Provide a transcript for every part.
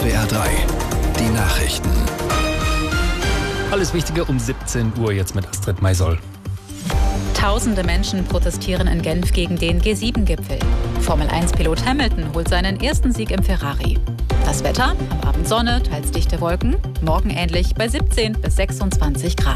SWR 3, die Nachrichten. Alles Wichtige um 17 Uhr jetzt mit Astrid Maisol. Tausende Menschen protestieren in Genf gegen den G7-Gipfel. Formel-1-Pilot Hamilton holt seinen ersten Sieg im Ferrari. Das Wetter, am Abend Sonne, teils dichte Wolken, morgen ähnlich bei 17 bis 26 Grad.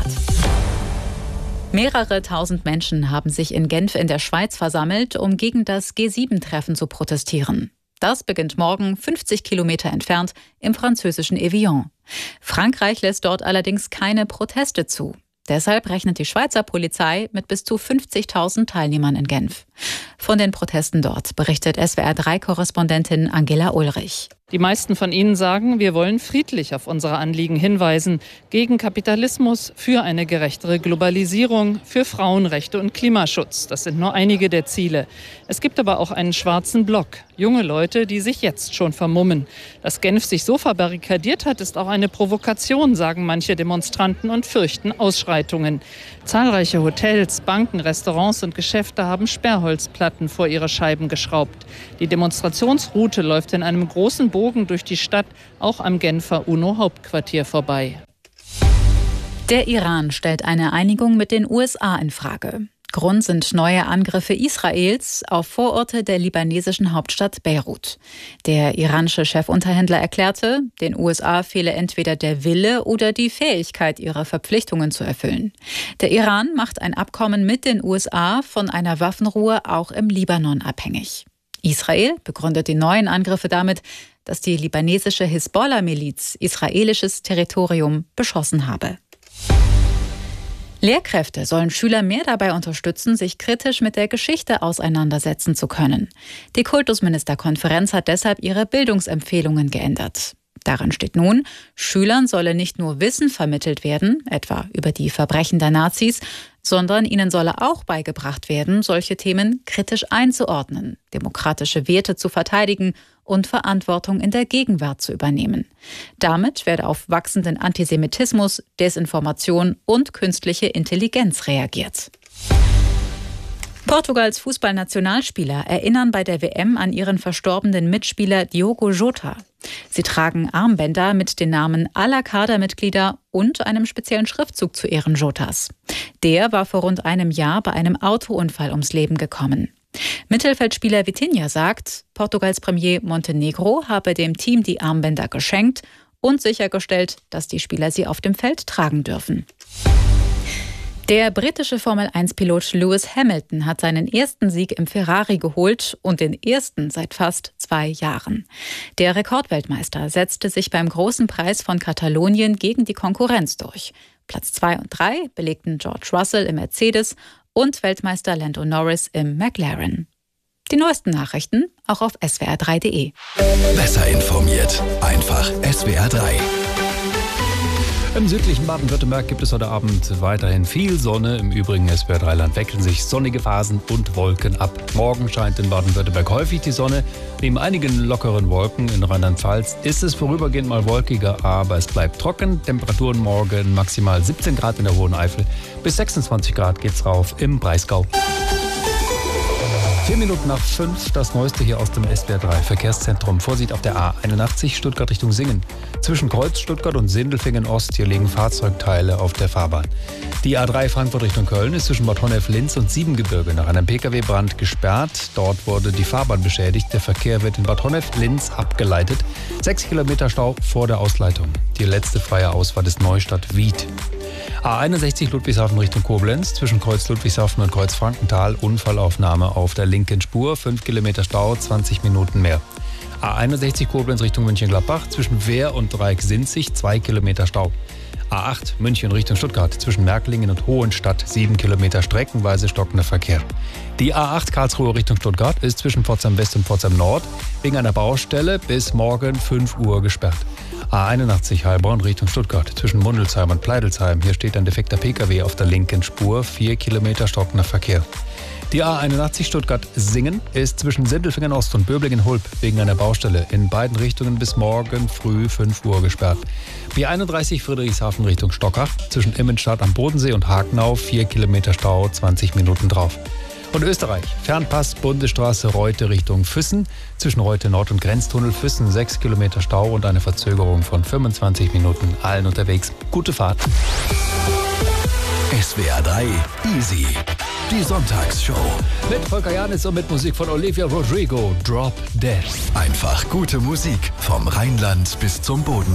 Mehrere tausend Menschen haben sich in Genf in der Schweiz versammelt, um gegen das G7-Treffen zu protestieren. Das beginnt morgen 50 Kilometer entfernt im französischen Evian. Frankreich lässt dort allerdings keine Proteste zu. Deshalb rechnet die Schweizer Polizei mit bis zu 50.000 Teilnehmern in Genf. Von den Protesten dort berichtet SWR3-Korrespondentin Angela Ulrich. Die meisten von ihnen sagen, wir wollen friedlich auf unsere Anliegen hinweisen. Gegen Kapitalismus, für eine gerechtere Globalisierung, für Frauenrechte und Klimaschutz. Das sind nur einige der Ziele. Es gibt aber auch einen schwarzen Block. Junge Leute, die sich jetzt schon vermummen. Dass Genf sich so verbarrikadiert hat, ist auch eine Provokation, sagen manche Demonstranten und fürchten Ausschreitungen. Zahlreiche Hotels, Banken, Restaurants und Geschäfte haben Sperrholzplatten vor ihre Scheiben geschraubt. Die Demonstrationsroute läuft in einem großen Bogen durch die Stadt, auch am Genfer UNO-Hauptquartier vorbei. Der Iran stellt eine Einigung mit den USA in Frage. Grund sind neue Angriffe Israels auf Vororte der libanesischen Hauptstadt Beirut. Der iranische Chefunterhändler erklärte, den USA fehle entweder der Wille oder die Fähigkeit, ihre Verpflichtungen zu erfüllen. Der Iran macht ein Abkommen mit den USA von einer Waffenruhe auch im Libanon abhängig. Israel begründet die neuen Angriffe damit, dass die libanesische Hisbollah-Miliz israelisches Territorium beschossen habe. Lehrkräfte sollen Schüler mehr dabei unterstützen, sich kritisch mit der Geschichte auseinandersetzen zu können. Die Kultusministerkonferenz hat deshalb ihre Bildungsempfehlungen geändert. Darin steht nun, Schülern solle nicht nur Wissen vermittelt werden, etwa über die Verbrechen der Nazis, sondern ihnen solle auch beigebracht werden, solche Themen kritisch einzuordnen, demokratische Werte zu verteidigen und Verantwortung in der Gegenwart zu übernehmen. Damit werde auf wachsenden Antisemitismus, Desinformation und künstliche Intelligenz reagiert. Portugals Fußballnationalspieler erinnern bei der WM an ihren verstorbenen Mitspieler Diogo Jota. Sie tragen Armbänder mit den Namen aller Kadermitglieder und einem speziellen Schriftzug zu Ehren Jotas. Der war vor rund einem Jahr bei einem Autounfall ums Leben gekommen. Mittelfeldspieler Vitinha sagt, Portugals Premier Montenegro habe dem Team die Armbänder geschenkt und sichergestellt, dass die Spieler sie auf dem Feld tragen dürfen. Der britische Formel-1-Pilot Lewis Hamilton hat seinen ersten Sieg im Ferrari geholt und den ersten seit fast 2 Jahren. Der Rekordweltmeister setzte sich beim Großen Preis von Katalonien gegen die Konkurrenz durch. Platz 2 und 3 belegten George Russell im Mercedes und Weltmeister Lando Norris im McLaren. Die neuesten Nachrichten auch auf swr3.de. Besser informiert, einfach SWR 3. Im südlichen Baden-Württemberg gibt es heute Abend weiterhin viel Sonne. Im übrigen SWR3-Land wechseln sich sonnige Phasen und Wolken ab. Morgen scheint in Baden-Württemberg häufig die Sonne. Neben einigen lockeren Wolken in Rheinland-Pfalz ist es vorübergehend mal wolkiger, aber es bleibt trocken. Temperaturen morgen maximal 17 Grad in der Hohen Eifel. Bis 26 Grad geht's rauf im Breisgau. 4 Minuten nach 5, das Neueste hier aus dem SWR3 Verkehrszentrum. Vorsicht auf der A81 Stuttgart Richtung Singen. Zwischen Kreuz Stuttgart und Sindelfingen Ost, hier liegen Fahrzeugteile auf der Fahrbahn. Die A3 Frankfurt Richtung Köln ist zwischen Bad Honnef-Linz und Siebengebirge nach einem Pkw-Brand gesperrt. Dort wurde die Fahrbahn beschädigt. Der Verkehr wird in Bad Honnef-Linz abgeleitet. 6 Kilometer Stau vor der Ausleitung. Die letzte freie Ausfahrt ist Neustadt-Wied. A61 Ludwigshafen Richtung Koblenz, zwischen Kreuz Ludwigshafen und Kreuz Frankenthal, Unfallaufnahme auf der linken Spur, 5 Kilometer Stau, 20 Minuten mehr. A61 Koblenz Richtung München-Gladbach, zwischen Wehr und Dreieck-Sinzig, 2 Kilometer Stau. A8 München Richtung Stuttgart, zwischen Märklingen und Hohenstadt, 7 Kilometer streckenweise stockender Verkehr. Die A8 Karlsruhe Richtung Stuttgart ist zwischen Pforzheim West und Pforzheim Nord wegen einer Baustelle bis morgen 5 Uhr gesperrt. A81 Heilbronn Richtung Stuttgart, zwischen Mundelsheim und Pleidelsheim. Hier steht ein defekter Pkw auf der linken Spur, 4 Kilometer stockender Verkehr. Die A81 Stuttgart-Singen ist zwischen Sindelfingen Ost und Böblingen-Hulb wegen einer Baustelle in beiden Richtungen bis morgen früh 5 Uhr gesperrt. B31 Friedrichshafen Richtung Stockach, zwischen Immenstadt am Bodensee und Hagenau, 4 Kilometer Stau, 20 Minuten drauf. Und Österreich, Fernpass, Bundesstraße Reute Richtung Füssen. Zwischen Reute Nord und Grenztunnel Füssen 6 Kilometer Stau und eine Verzögerung von 25 Minuten. Allen unterwegs. Gute Fahrt. SWR 3 Easy. Die Sonntagsshow. Mit Volker Janitz und mit Musik von Olivia Rodrigo. Drop Dead. Einfach gute Musik vom Rheinland bis zum Boden.